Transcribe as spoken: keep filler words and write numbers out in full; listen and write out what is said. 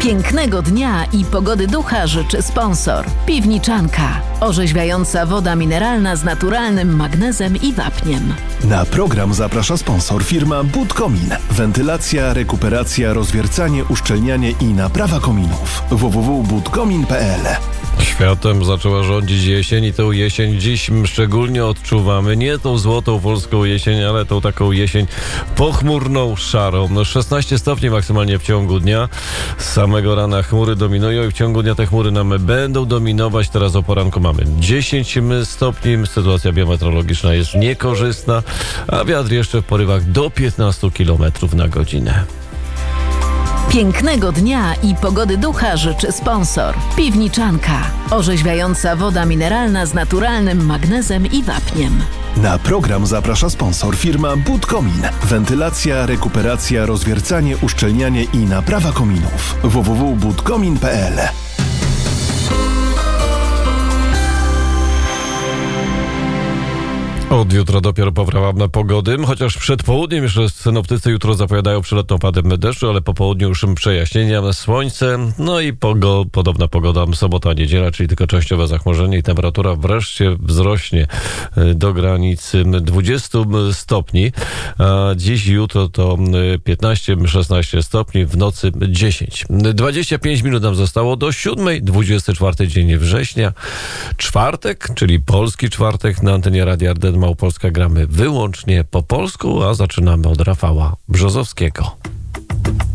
Pięknego dnia i pogody ducha życzy sponsor. Piwniczanka. Orzeźwiająca woda mineralna z naturalnym magnezem i wapniem. Na program zaprasza sponsor firma Budkomin. Wentylacja, rekuperacja, rozwiercanie, uszczelnianie i naprawa kominów. w w w kropka budkomin kropka p l. Światem zaczęła rządzić jesień i tą jesień dziś szczególnie odczuwamy. Nie tą złotą polską jesień, ale tą taką jesień pochmurną, szarą. No szesnaście stopni maksymalnie w ciągu dnia. Z samego rana chmury dominują i w ciągu dnia te chmury nam będą dominować. Teraz o poranku mamy dziesięć stopni. Sytuacja biometeorologiczna jest niekorzystna, a wiatr jeszcze w porywach do piętnaście kilometrów na godzinę. Pięknego dnia i pogody ducha życzy sponsor. Piwniczanka. Orzeźwiająca woda mineralna z naturalnym magnezem i wapniem. Na program zaprasza sponsor firma Budkomin. Wentylacja, rekuperacja, rozwiercanie, uszczelnianie i naprawa kominów. w w w kropka budkomin kropka p l. Od jutra dopiero poprawa pogody, chociaż przed południem jeszcze synoptycy jutro zapowiadają przyletną padę deszczu, ale po południu już przejaśnienia, słońce, no i pogo, podobna pogoda sobota, niedziela, czyli tylko częściowe zachmurzenie i temperatura wreszcie wzrośnie do granicy dwudziestu stopni, a dziś jutro to piętnaście szesnaście stopni, w nocy dziesięć. dwadzieścia pięć minut nam zostało do siódmej, dwudziesty czwarty dzień września, czwartek, czyli polski czwartek na antenie Radia Arden Małopolska gramy wyłącznie po polsku, a zaczynamy od Rafała Brzozowskiego.